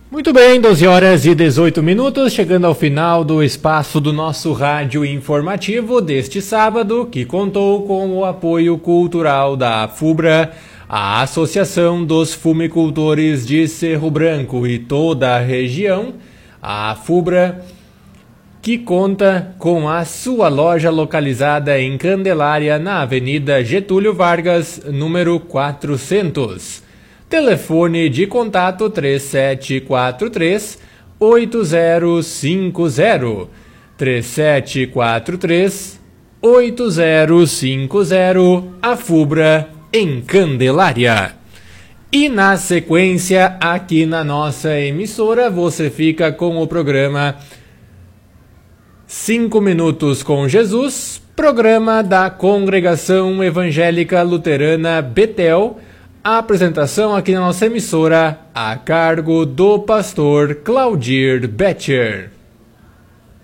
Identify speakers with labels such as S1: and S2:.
S1: Muito bem, 12 horas e 18 minutos, chegando ao final do espaço do nosso rádio informativo deste sábado, que contou com o apoio cultural da FUBRA, a Associação dos Fumicultores de Cerro Branco e toda a região, a FUBRA, que conta com a sua loja localizada em Candelária, na Avenida Getúlio Vargas, número 400. Telefone de contato 3743-8050. 3743-8050, a FUBRA em Candelária. E na sequência, aqui na nossa emissora, você fica com o programa 5 Minutos com Jesus, programa da Congregação Evangélica Luterana Betel. A apresentação aqui na nossa emissora, a cargo do pastor Claudir Betcher.